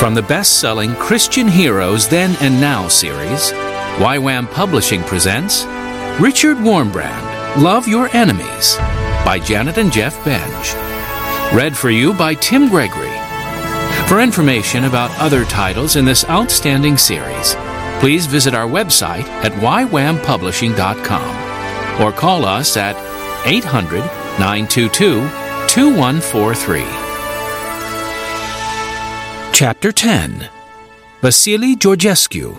From the best-selling Christian Heroes Then and Now series, YWAM Publishing presents Richard Wurmbrand, Love Your Enemies, by Janet and Jeff Benj. Read for you by Tim Gregory. For information about other titles in this outstanding series, please visit our website at ywampublishing.com or call us at 800-922-2143. Chapter 10. Vasily Georgescu.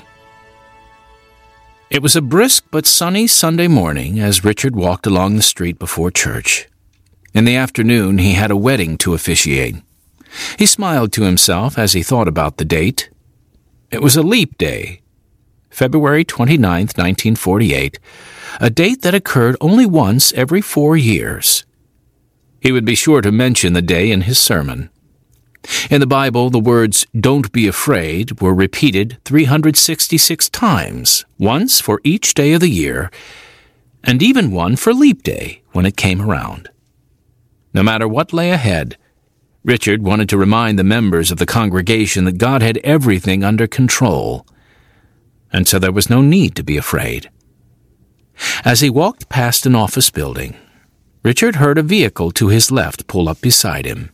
It was a brisk but sunny Sunday morning as Richard walked along the street before church. In the afternoon, he had a wedding to officiate. He smiled to himself as he thought about the date. It was a leap day, February 29th, 1948, a date that occurred only once every 4 years. He would be sure to mention the day in his sermon. In the Bible, the words, "Don't be afraid," were repeated 366 times, once for each day of the year, and even one for leap day when it came around. No matter what lay ahead, Richard wanted to remind the members of the congregation that God had everything under control, and so there was no need to be afraid. As he walked past an office building, Richard heard a vehicle to his left pull up beside him.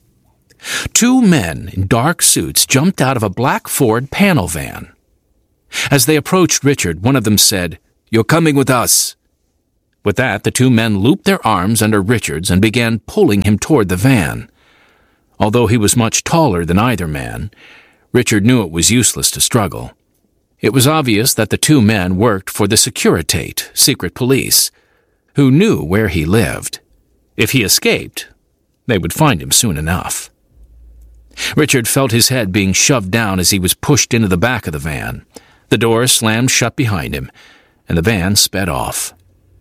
2 men in dark suits jumped out of a black Ford panel van. As they approached Richard, one of them said, "You're coming with us." With that, the 2 men looped their arms under Richard's and began pulling him toward the van. Although he was much taller than either man, Richard knew it was useless to struggle. It was obvious that the 2 men worked for the Securitate, secret police, who knew where he lived. If he escaped, they would find him soon enough. Richard felt his head being shoved down as he was pushed into the back of the van. The door slammed shut behind him, and the van sped off.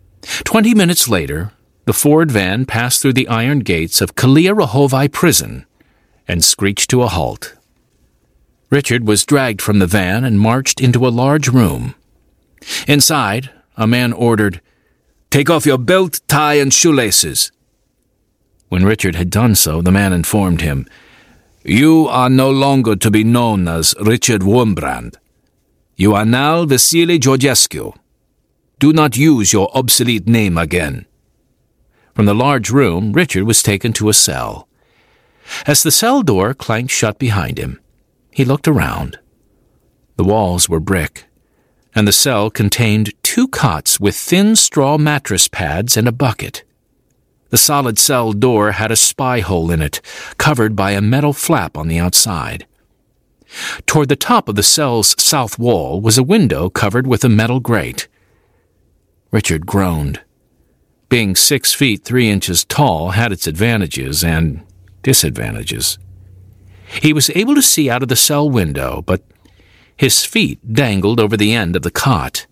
20 minutes later, the Ford van passed through the iron gates of Kalia Rahovai prison and screeched to a halt. Richard was dragged from the van and marched into a large room. Inside, a man ordered, "Take off your belt, tie, and shoelaces." When Richard had done so, the man informed him, "You are no longer to be known as Richard Wurmbrand. You are now Vasily Georgescu. Do not use your obsolete name again." From the large room, Richard was taken to a cell. As the cell door clanked shut behind him, he looked around. The walls were brick, and the cell contained 2 cots with thin straw mattress pads and a bucket. The solid cell door had a spy hole in it, covered by a metal flap on the outside. Toward the top of the cell's south wall was a window covered with a metal grate. Richard groaned. Being 6 feet 3 inches tall had its advantages and disadvantages. He was able to see out of the cell window, but his feet dangled over the end of the cot.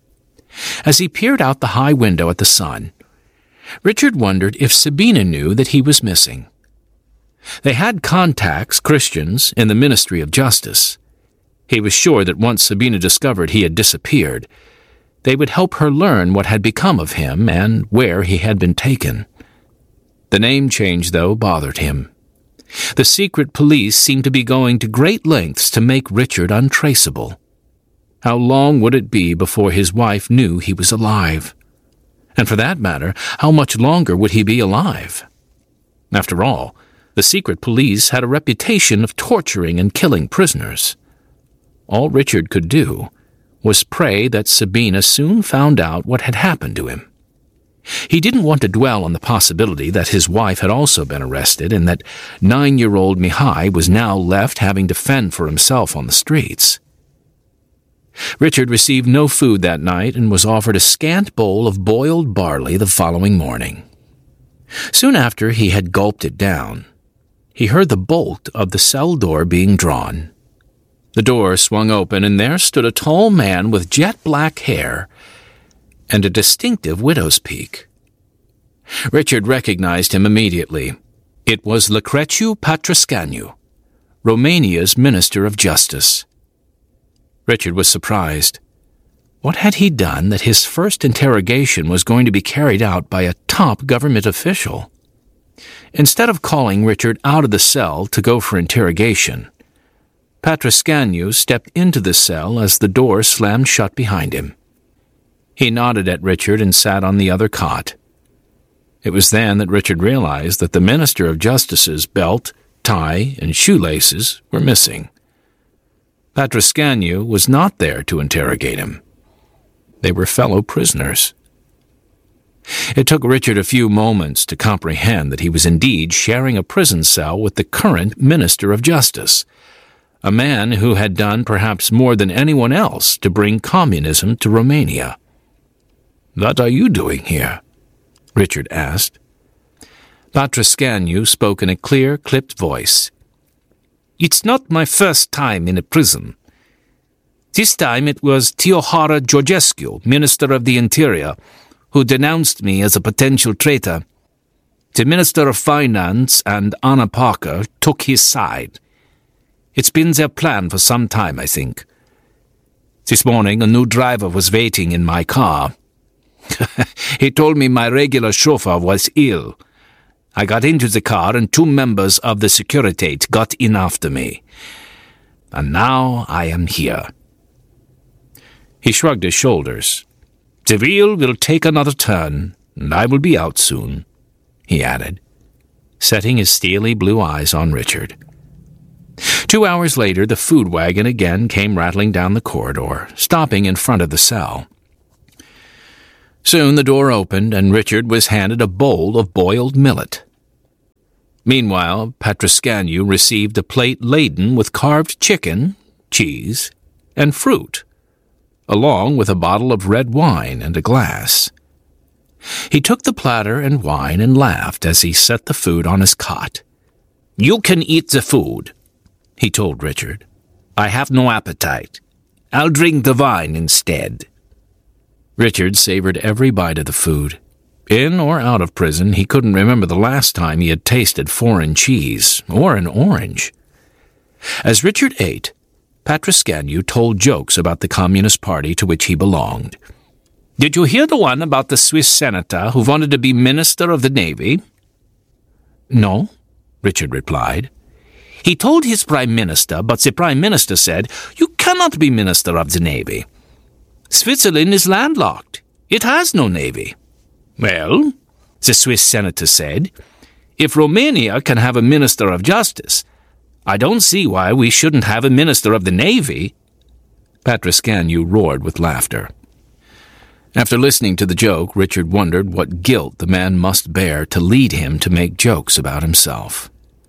As he peered out the high window at the sun, Richard wondered if Sabina knew that he was missing. They had contacts, Christians, in the Ministry of Justice. He was sure that once Sabina discovered he had disappeared, they would help her learn what had become of him and where he had been taken. The name change, though, bothered him. The secret police seemed to be going to great lengths to make Richard untraceable. How long would it be before his wife knew he was alive? And for that matter, how much longer would he be alive? After all, the secret police had a reputation of torturing and killing prisoners. All Richard could do was pray that Sabina soon found out what had happened to him. He didn't want to dwell on the possibility that his wife had also been arrested and that 9-year-old Mihai was now left having to fend for himself on the streets. Richard received no food that night and was offered a scant bowl of boiled barley the following morning. Soon after he had gulped it down, he heard the bolt of the cell door being drawn. The door swung open, and there stood a tall man with jet-black hair and a distinctive widow's peak. Richard recognized him immediately. It was Lucreciu Patrascanu, Romania's Minister of Justice. Richard was surprised. What had he done that his first interrogation was going to be carried out by a top government official? Instead of calling Richard out of the cell to go for interrogation, Patrascaniu stepped into the cell as the door slammed shut behind him. He nodded at Richard and sat on the other cot. It was then that Richard realized that the Minister of Justice's belt, tie, and shoelaces were missing. Patrascaniu was not there to interrogate him. They were fellow prisoners. It took Richard a few moments to comprehend that he was indeed sharing a prison cell with the current Minister of Justice, a man who had done perhaps more than anyone else to bring communism to Romania. "What are you doing here?" Richard asked. Patrascaniu spoke in a clear, clipped voice. "It's not my first time in a prison. This time it was Teohara Georgescu, Minister of the Interior, who denounced me as a potential traitor. The Minister of Finance and Anna Parker took his side. It's been their plan for some time, I think. This morning a new driver was waiting in my car. He told me my regular chauffeur was ill. I got into the car and 2 members of the Securitate got in after me. And now I am here." He shrugged his shoulders. "The wheel will take another turn, and I will be out soon," he added, setting his steely blue eyes on Richard. 2 hours later, the food wagon again came rattling down the corridor, stopping in front of the cell. Soon the door opened, and Richard was handed a bowl of boiled millet. Meanwhile, Patrascaniu received a plate laden with carved chicken, cheese, and fruit, along with a bottle of red wine and a glass. He took the platter and wine and laughed as he set the food on his cot. "You can eat the food," he told Richard. "I have no appetite. I'll drink the wine instead." Richard savored every bite of the food. In or out of prison, he couldn't remember the last time he had tasted foreign cheese or an orange. As Richard ate, Patrascaniu told jokes about the Communist Party to which he belonged. "Did you hear the one about the Swiss senator who wanted to be Minister of the Navy?" "No," Richard replied. "He told his Prime Minister, but the Prime Minister said, 'You cannot be Minister of the Navy. Switzerland is landlocked. It has no navy.' Well, the Swiss senator said, 'If Romania can have a Minister of Justice, I don't see why we shouldn't have a Minister of the Navy.'" Patrascaniu roared with laughter. After listening to the joke, Richard wondered what guilt the man must bear to lead him to make jokes about himself.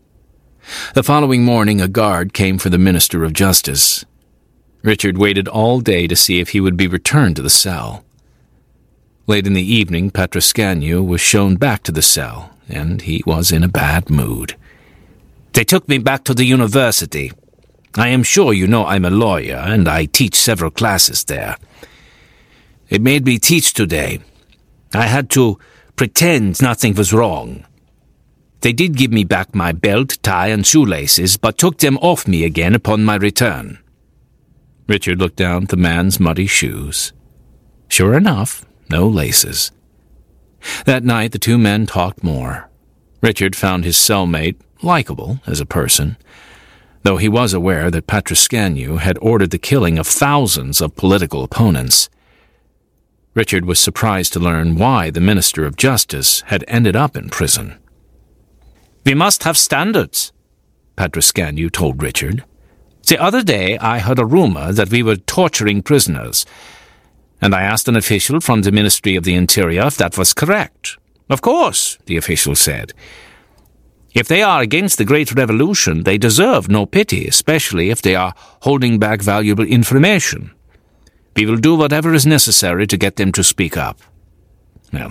The following morning a guard came for the Minister of Justice. Richard waited all day to see if he would be returned to the cell. Late in the evening, Patrascaniu was shown back to the cell, and he was in a bad mood. "They took me back to the university. I am sure you know I'm a lawyer, and I teach several classes there. It made me teach today. I had to pretend nothing was wrong. They did give me back my belt, tie, and shoelaces, but took them off me again upon my return." Richard looked down at the man's muddy shoes. Sure enough, no laces. That night the 2 men talked more. Richard found his cellmate likable as a person, though he was aware that Patrascaniu had ordered the killing of thousands of political opponents. Richard was surprised to learn why the Minister of Justice had ended up in prison. "We must have standards," Patrascaniu told Richard. "The other day I heard a rumor that we were torturing prisoners, and I asked an official from the Ministry of the Interior if that was correct. 'Of course,' the official said. 'If they are against the Great Revolution, they deserve no pity, especially if they are holding back valuable information. We will do whatever is necessary to get them to speak up.' Well,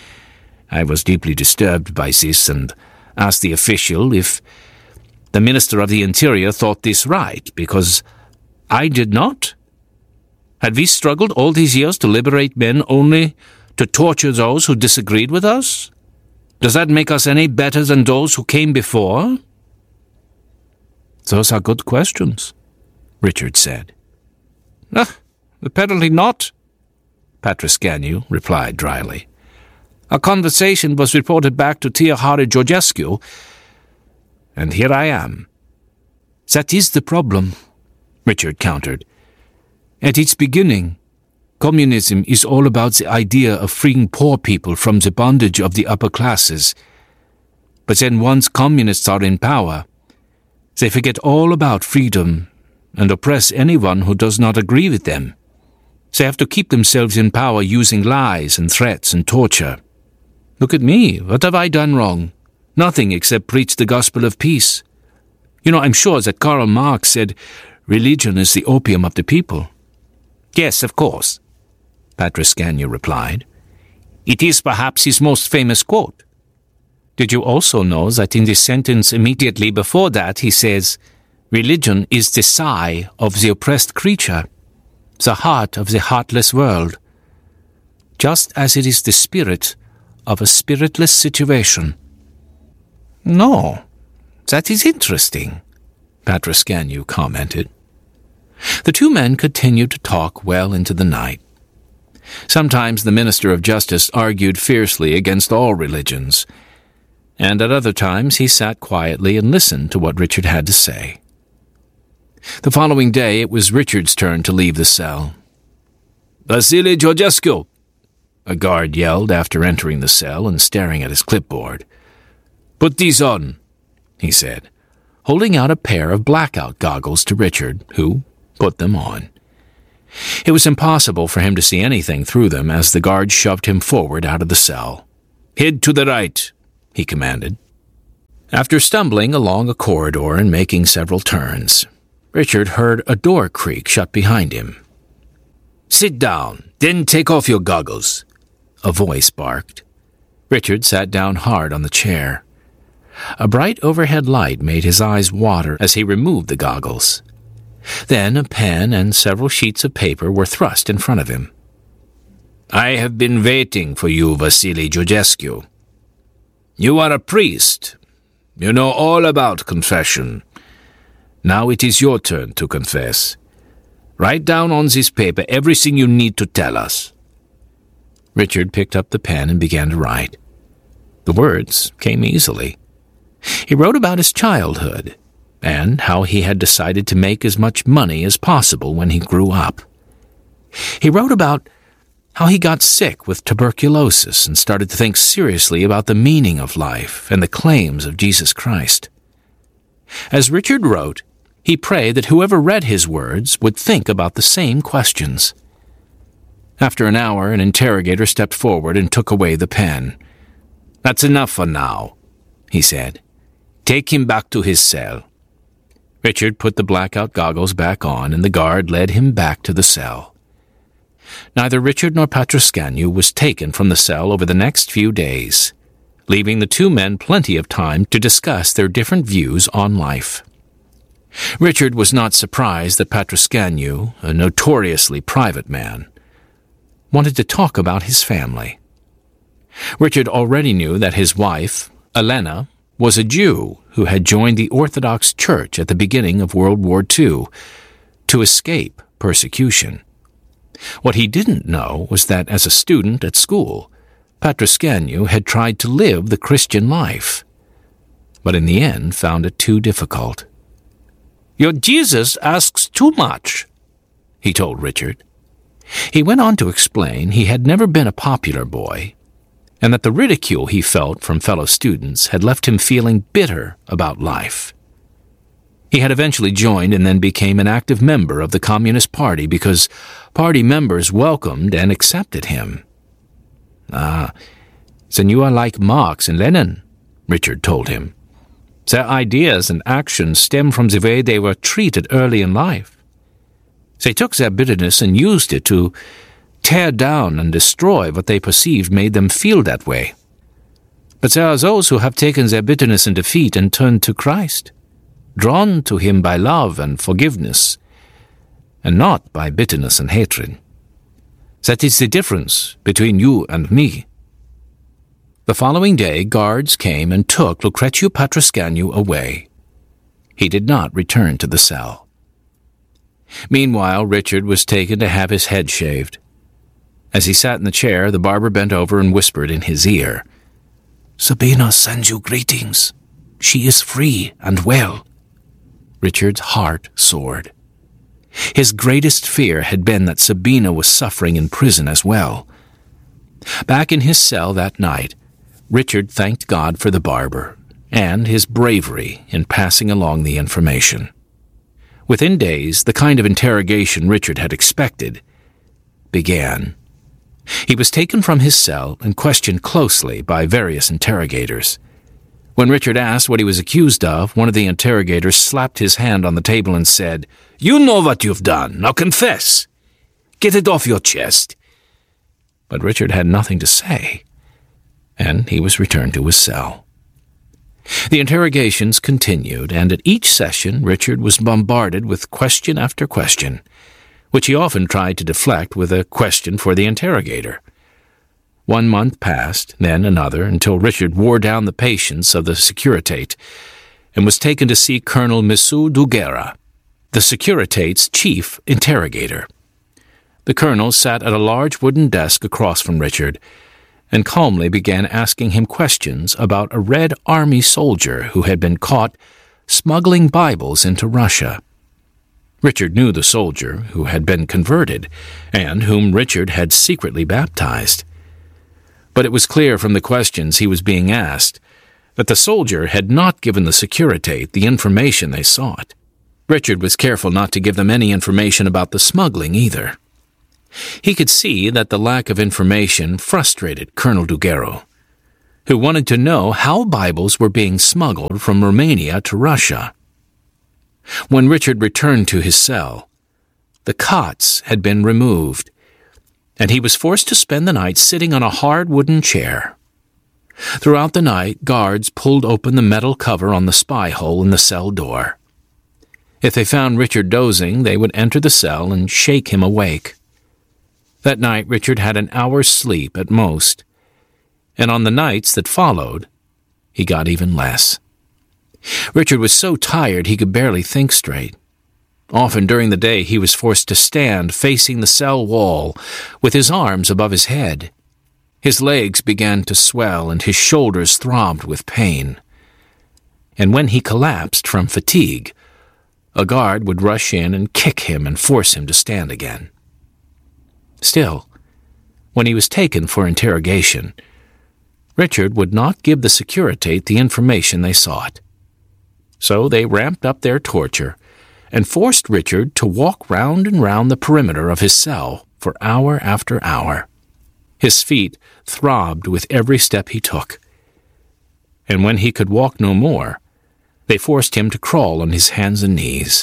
I was deeply disturbed by this and asked the official if the Minister of the Interior thought this right, because I did not. Had we struggled all these years to liberate men only to torture those who disagreed with us? Does that make us any better than those who came before?" "Those are good questions," Richard said. "Apparently not," Patrascaniu replied dryly. "Our conversation was reported back to Teohara Georgescu, and here I am." "That is the problem," Richard countered. "At its beginning, communism is all about the idea of freeing poor people from the bondage of the upper classes. But then once communists are in power, they forget all about freedom and oppress anyone who does not agree with them. They have to keep themselves in power using lies and threats and torture. Look at me. What have I done wrong? Nothing except preach the gospel of peace. You know, I'm sure that Karl Marx said religion is the opium of the people." "Yes, of course," Patrascanio replied. "It is perhaps his most famous quote. Did you also know that in the sentence immediately before that he says, 'Religion is the sigh of the oppressed creature, the heart of the heartless world, just as it is the spirit of a spiritless situation'?" "No, that is interesting," Patrascanio commented. The two men continued to talk well into the night. Sometimes the Minister of Justice argued fiercely against all religions, and at other times he sat quietly and listened to what Richard had to say. The following day it was Richard's turn to leave the cell. "Vasily Georgescu!" a guard yelled after entering the cell and staring at his clipboard. "Put these on," he said, holding out a pair of blackout goggles to Richard, who put them on. It was impossible for him to see anything through them as the guard shoved him forward out of the cell. "Head to the right," he commanded. After stumbling along a corridor and making several turns, Richard heard a door creak shut behind him. "Sit down, then take off your goggles," a voice barked. Richard sat down hard on the chair. A bright overhead light made his eyes water as he removed the goggles. Then a pen and several sheets of paper were thrust in front of him. "I have been waiting for you, Vasily Georgescu. You are a priest. You know all about confession. Now it is your turn to confess. Write down on this paper everything you need to tell us." Richard picked up the pen and began to write. The words came easily. He wrote about his childhood and how he had decided to make as much money as possible when he grew up. He wrote about how he got sick with tuberculosis and started to think seriously about the meaning of life and the claims of Jesus Christ. As Richard wrote, he prayed that whoever read his words would think about the same questions. After an hour, an interrogator stepped forward and took away the pen. "That's enough for now," he said. "Take him back to his cell." Richard put the blackout goggles back on, and the guard led him back to the cell. Neither Richard nor Patrascanio was taken from the cell over the next few days, leaving the two men plenty of time to discuss their different views on life. Richard was not surprised that Patrascanio, a notoriously private man, wanted to talk about his family. Richard already knew that his wife, Elena, was a Jew who had joined the Orthodox Church at the beginning of World War II to escape persecution. What he didn't know was that as a student at school, Patrascanio had tried to live the Christian life, but in the end found it too difficult. "Your Jesus asks too much," he told Richard. He went on to explain he had never been a popular boy, and that the ridicule he felt from fellow students had left him feeling bitter about life. He had eventually joined and then became an active member of the Communist Party because party members welcomed and accepted him. "Ah, then you are like Marx and Lenin," Richard told him. "Their ideas and actions stem from the way they were treated early in life. They took their bitterness and used it to tear down and destroy what they perceived made them feel that way. But there are those who have taken their bitterness and defeat and turned to Christ, drawn to him by love and forgiveness, and not by bitterness and hatred. That is the difference between you and me." The following day, guards came and took Lucrezio Patrascanio away. He did not return to the cell. Meanwhile, Richard was taken to have his head shaved. As he sat in the chair, the barber bent over and whispered in his ear, "Sabina sends you greetings. She is free and well." Richard's heart soared. His greatest fear had been that Sabina was suffering in prison as well. Back in his cell that night, Richard thanked God for the barber and his bravery in passing along the information. Within days, the kind of interrogation Richard had expected began. He was taken from his cell and questioned closely by various interrogators. When Richard asked what he was accused of, one of the interrogators slapped his hand on the table and said, "You know what you've done. Now confess. Get it off your chest." But Richard had nothing to say, and he was returned to his cell. The interrogations continued, and at each session Richard was bombarded with question after question, which he often tried to deflect with a question for the interrogator. 1 month passed, then another, until Richard wore down the patience of the Securitate and was taken to see Colonel Mesut Duguerra, the Securitate's chief interrogator. The colonel sat at a large wooden desk across from Richard and calmly began asking him questions about a Red Army soldier who had been caught smuggling Bibles into Russia. Richard knew the soldier, who had been converted, and whom Richard had secretly baptized. But it was clear from the questions he was being asked that the soldier had not given the Securitate the information they sought. Richard was careful not to give them any information about the smuggling either. He could see that the lack of information frustrated Colonel Duguerra, who wanted to know how Bibles were being smuggled from Romania to Russia. When Richard returned to his cell, the cots had been removed, and he was forced to spend the night sitting on a hard wooden chair. Throughout the night, guards pulled open the metal cover on the spy hole in the cell door. If they found Richard dozing, they would enter the cell and shake him awake. That night, Richard had an hour's sleep at most, and on the nights that followed, he got even less. Richard was so tired he could barely think straight. Often during the day he was forced to stand facing the cell wall with his arms above his head. His legs began to swell and his shoulders throbbed with pain. And when he collapsed from fatigue, a guard would rush in and kick him and force him to stand again. Still, when he was taken for interrogation, Richard would not give the Securitate the information they sought. So they ramped up their torture and forced Richard to walk round and round the perimeter of his cell for hour after hour. His feet throbbed with every step he took, and when he could walk no more, they forced him to crawl on his hands and knees.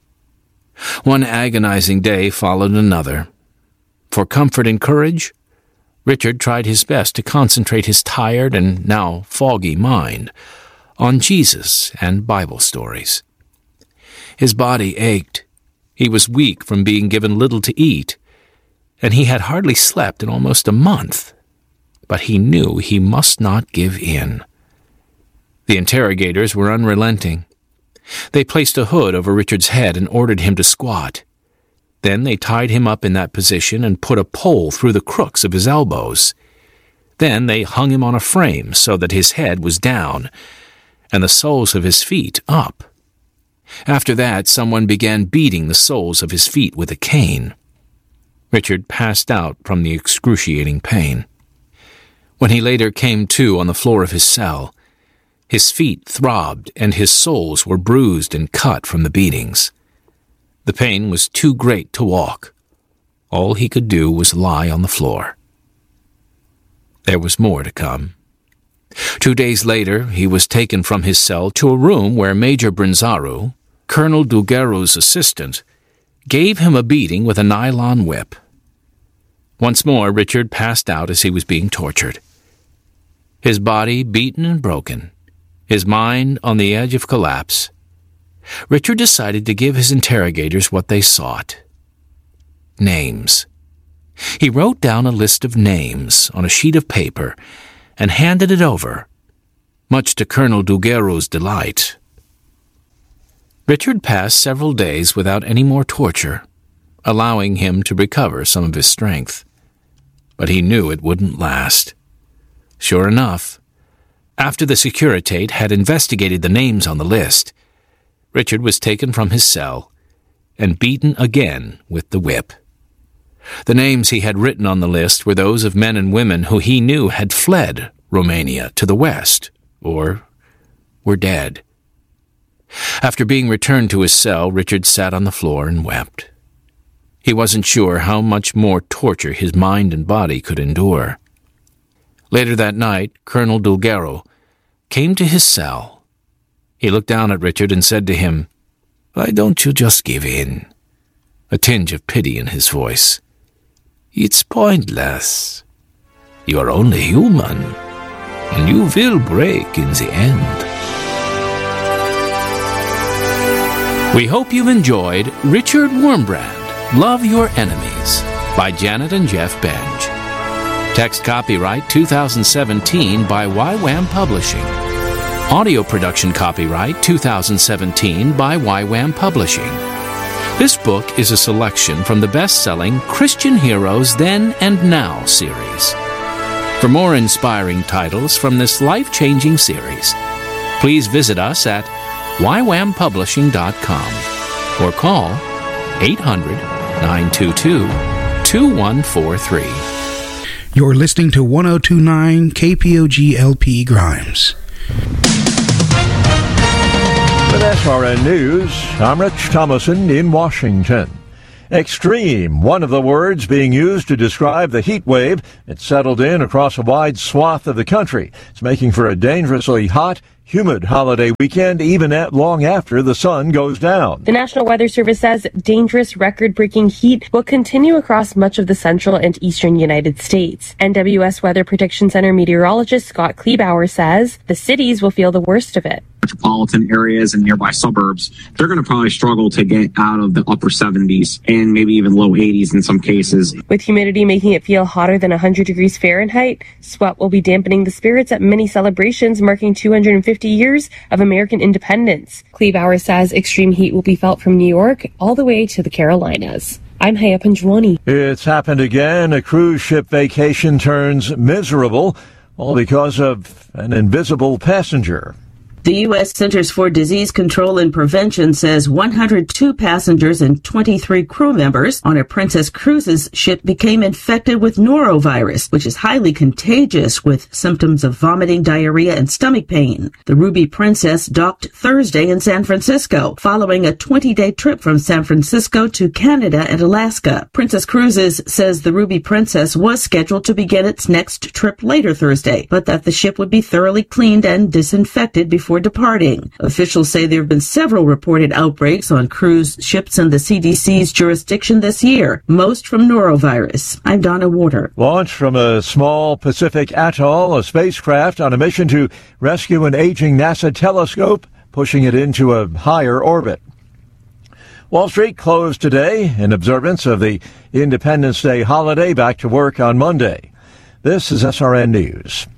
One agonizing day followed another. For comfort and courage, Richard tried his best to concentrate his tired and now foggy mind on Jesus and Bible stories. His body ached. He was weak from being given little to eat, and he had hardly slept in almost a month. But he knew he must not give in. The interrogators were unrelenting. They placed a hood over Richard's head and ordered him to squat. Then they tied him up in that position and put a pole through the crooks of his elbows. Then they hung him on a frame so that his head was down and the soles of his feet up. After that, someone began beating the soles of his feet with a cane. Richard passed out from the excruciating pain. When he later came to on the floor of his cell, his feet throbbed and his soles were bruised and cut from the beatings. The pain was too great to walk. All he could do was lie on the floor. There was more to come. 2 days later, he was taken from his cell to a room where Major Brânzaru, Colonel Duguerra's assistant, gave him a beating with a nylon whip. Once more, Richard passed out as he was being tortured. His body beaten and broken, his mind on the edge of collapse, Richard decided to give his interrogators what they sought: names. He wrote down a list of names on a sheet of paper and handed it over, much to Colonel Duguerra's delight. Richard passed several days without any more torture, allowing him to recover some of his strength. But he knew it wouldn't last. Sure enough, after the Securitate had investigated the names on the list, Richard was taken from his cell and beaten again with the whip. The names he had written on the list were those of men and women who he knew had fled Romania to the west, or were dead. After being returned to his cell, Richard sat on the floor and wept. He wasn't sure how much more torture his mind and body could endure. Later that night, Colonel Dulgero came to his cell. He looked down at Richard and said to him, "Why don't you just give in?" A tinge of pity in his voice. "It's pointless. You are only human, and you will break in the end." We hope you've enjoyed Richard Wurmbrand, Love Your Enemies, by Janet and Jeff Benge. Text copyright 2017 by YWAM Publishing. Audio production copyright 2017 by YWAM Publishing. This book is a selection from the best-selling Christian Heroes Then and Now series. For more inspiring titles from this life-changing series, please visit us at ywampublishing.com or call 800-922-2143. You're listening to 102.9 KPOG LP Grimes. With SRN News, I'm Rich Thomason in Washington. Extreme, one of the words being used to describe the heat wave that settled in across a wide swath of the country. It's making for a dangerously hot, humid holiday weekend, even long after the sun goes down. The National Weather Service says dangerous, record-breaking heat will continue across much of the central and eastern United States. NWS Weather Prediction Center meteorologist Scott Kleebauer says the cities will feel the worst of it. Metropolitan areas and nearby suburbs, they're going to probably struggle to get out of the upper 70s and maybe even low 80s in some cases. With humidity making it feel hotter than 100 degrees Fahrenheit, sweat will be dampening the spirits at many celebrations marking 250 years of American independence. Kleebauer says extreme heat will be felt from New York all the way to the Carolinas. I'm Haya Panjwani. It's happened again. A cruise ship vacation turns miserable, all because of an invisible passenger. The U.S. Centers for Disease Control and Prevention says 102 passengers and 23 crew members on a Princess Cruises ship became infected with norovirus, which is highly contagious with symptoms of vomiting, diarrhea, and stomach pain. The Ruby Princess docked Thursday in San Francisco, following a 20-day trip from San Francisco to Canada and Alaska. Princess Cruises says the Ruby Princess was scheduled to begin its next trip later Thursday, but that the ship would be thoroughly cleaned and disinfected before departing. Officials say there have been several reported outbreaks on cruise ships in the CDC's jurisdiction this year, most from norovirus. I'm Donna Warder. Launched from a small Pacific atoll, a spacecraft on a mission to rescue an aging NASA telescope, pushing it into a higher orbit. Wall Street closed today in observance of the Independence Day holiday, back to work on Monday. This is SRN News.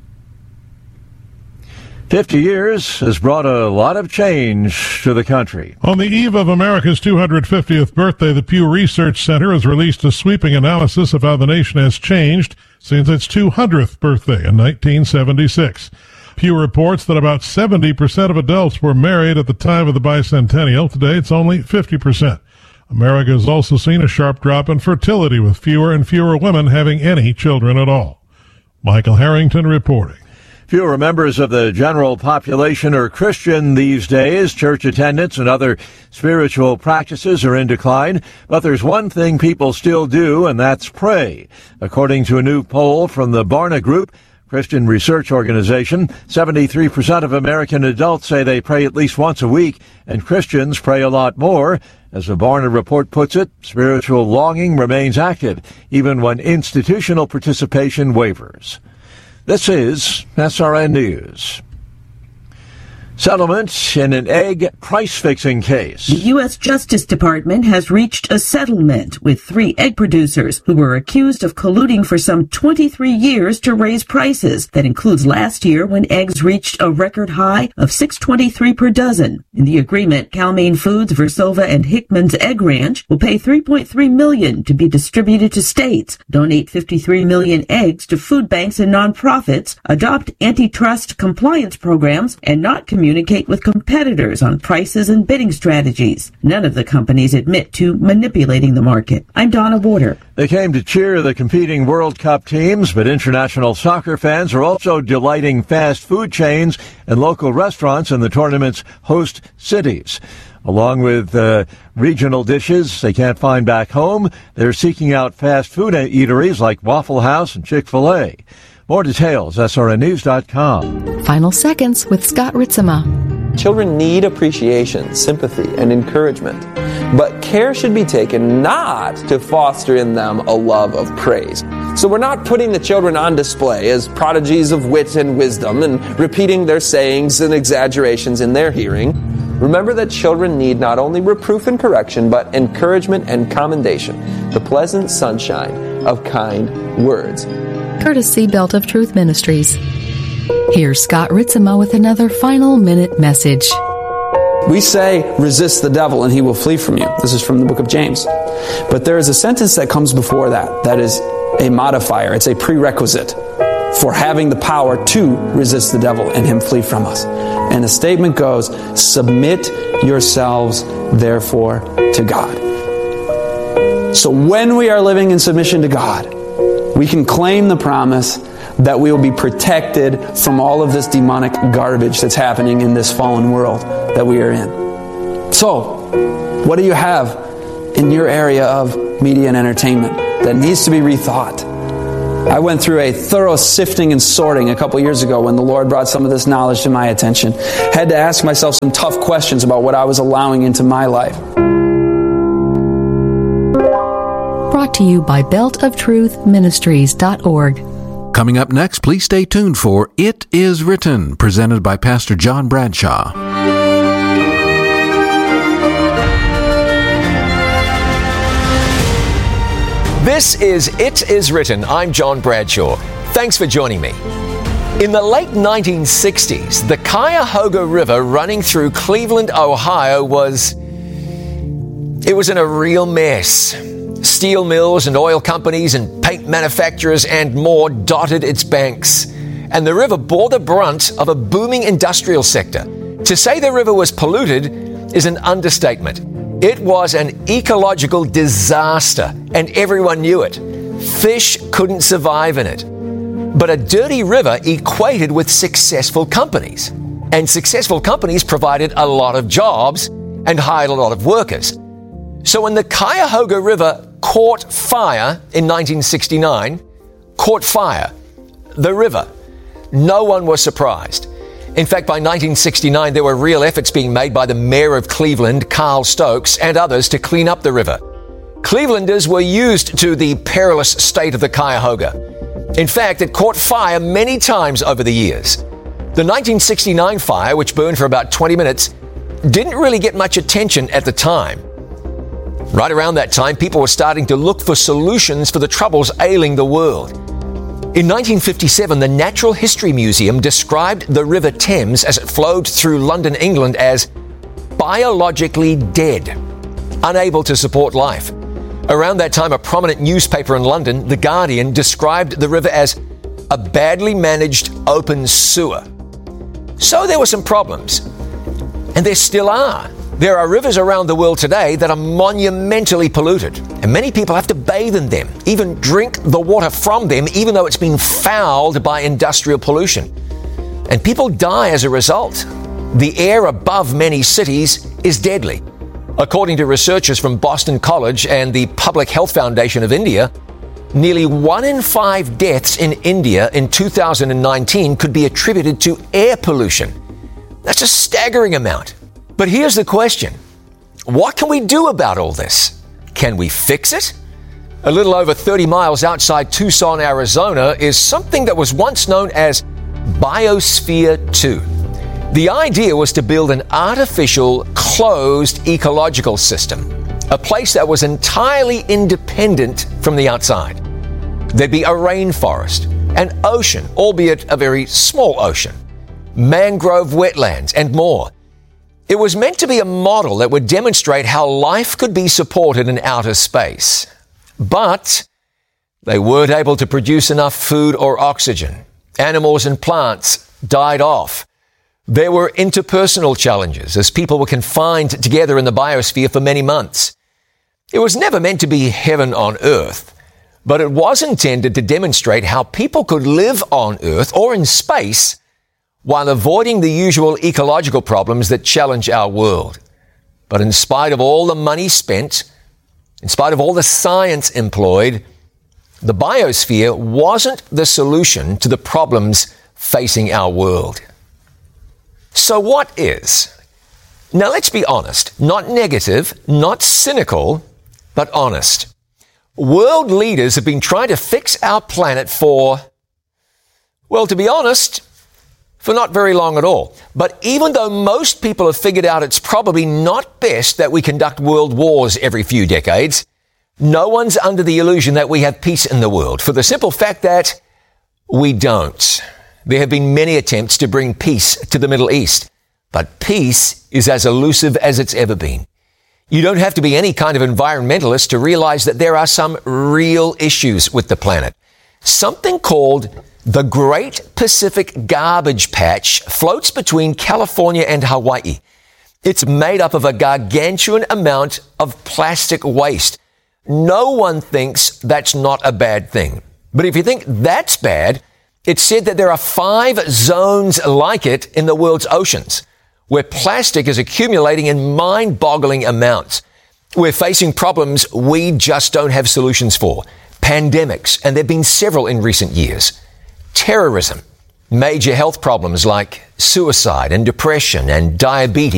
50 years has brought a lot of change to the country. On the eve of America's 250th birthday, the Pew Research Center has released a sweeping analysis of how the nation has changed since its 200th birthday in 1976. Pew reports that about 70% of adults were married at the time of the bicentennial. Today, it's only 50%. America has also seen a sharp drop in fertility, with fewer and fewer women having any children at all. Michael Harrington reporting. Fewer members of the general population are Christian these days. Church attendance and other spiritual practices are in decline. But there's one thing people still do, and that's pray. According to a new poll from the Barna Group, Christian research organization, 73% of American adults say they pray at least once a week, and Christians pray a lot more. As the Barna report puts it, spiritual longing remains active, even when institutional participation wavers. This is SRN News. Settlement in an egg price-fixing case. The U.S. Justice Department has reached a settlement with 3 egg producers who were accused of colluding for some 23 years to raise prices. That includes last year when eggs reached a record high of $6.23 per dozen. In the agreement, Cal-Maine Foods, Versova, and Hickman's Egg Ranch will pay $3.3 million to be distributed to states, donate 53 million eggs to food banks and nonprofits, adopt antitrust compliance programs, and not communicate communicate with competitors on prices and bidding strategies. None of the companies admit to manipulating the market. I'm Donna Border. They came to cheer the competing World Cup teams, but international soccer fans are also delighting fast food chains and local restaurants in the tournament's host cities. Along with regional dishes they can't find back home, they're seeking out fast food eateries like Waffle House and Chick-fil-A. More details, srnnews.com. Final Seconds with Scott Ritzema. Children need appreciation, sympathy, and encouragement. But care should be taken not to foster in them a love of praise. So we're not putting the children on display as prodigies of wit and wisdom and repeating their sayings and exaggerations in their hearing. Remember that children need not only reproof and correction, but encouragement and commendation, the pleasant sunshine of kind words. Courtesy Belt of Truth Ministries. Here's Scott Ritzema with another final minute message. We say, resist the devil and he will flee from you. This is from the book of James. But there is a sentence that comes before that. That is a modifier. It's a prerequisite for having the power to resist the devil and him flee from us. And the statement goes, submit yourselves, therefore, to God. So when we are living in submission to God, we can claim the promise that we will be protected from all of this demonic garbage that's happening in this fallen world that we are in. So, what do you have in your area of media and entertainment that needs to be rethought? I went through a thorough sifting and sorting a couple years ago when the Lord brought some of this knowledge to my attention. Had to ask myself some tough questions about what I was allowing into my life. Brought to you by beltoftruthministries.org. Coming up next, please stay tuned for It Is Written, presented by Pastor John Bradshaw. This is It Is Written. I'm John Bradshaw. Thanks for joining me. In the late 1960s, the Cuyahoga River running through Cleveland, Ohio was in a real mess. Steel mills and oil companies and paint manufacturers and more dotted its banks. And the river bore the brunt of a booming industrial sector. To say the river was polluted is an understatement. It was an ecological disaster, and everyone knew it. Fish couldn't survive in it. But a dirty river equated with successful companies. And successful companies provided a lot of jobs and hired a lot of workers. So when the Cuyahoga River caught fire in 1969, the river, no one was surprised. In fact, by 1969, there were real efforts being made by the mayor of Cleveland, Carl Stokes, and others to clean up the river. Clevelanders were used to the perilous state of the Cuyahoga. In fact, it caught fire many times over the years. The 1969 fire, which burned for about 20 minutes, didn't really get much attention at the time. Right around that time, people were starting to look for solutions for the troubles ailing the world. In 1957, the Natural History Museum described the River Thames as it flowed through London, England, as biologically dead, unable to support life. Around that time, a prominent newspaper in London, The Guardian, described the river as a badly managed open sewer. So there were some problems, and there still are. There are rivers around the world today that are monumentally polluted, and many people have to bathe in them, even drink the water from them, even though it's been fouled by industrial pollution. And people die as a result. The air above many cities is deadly. According to researchers from Boston College and the Public Health Foundation of India, nearly 1 in 5 deaths in India in 2019 could be attributed to air pollution. That's a staggering amount. But here's the question. What can we do about all this? Can we fix it? A little over 30 miles outside Tucson, Arizona, is something that was once known as Biosphere 2. The idea was to build an artificial, closed ecological system, a place that was entirely independent from the outside. There'd be a rainforest, an ocean, albeit a very small ocean, mangrove wetlands, and more. It was meant to be a model that would demonstrate how life could be supported in outer space. But they weren't able to produce enough food or oxygen. Animals and plants died off. There were interpersonal challenges as people were confined together in the biosphere for many months. It was never meant to be heaven on earth, but it was intended to demonstrate how people could live on Earth or in space while avoiding the usual ecological problems that challenge our world. But in spite of all the money spent, in spite of all the science employed, the biosphere wasn't the solution to the problems facing our world. So what is? Now let's be honest, not negative, not cynical, but honest. World leaders have been trying to fix our planet for, well, to be honest, for not very long at all. But even though most people have figured out it's probably not best that we conduct world wars every few decades, no one's under the illusion that we have peace in the world, for the simple fact that we don't. There have been many attempts to bring peace to the Middle East, but peace is as elusive as it's ever been. You don't have to be any kind of environmentalist to realize that there are some real issues with the planet. Something called the Great Pacific Garbage Patch floats between California and Hawaii. It's made up of a gargantuan amount of plastic waste. No one thinks that's not a bad thing. But if you think that's bad, it's said that there are 5 zones like it in the world's oceans, where plastic is accumulating in mind-boggling amounts. We're facing problems we just don't have solutions for. Pandemics, and there have been several in recent years. Terrorism, major health problems like suicide and depression and diabetes.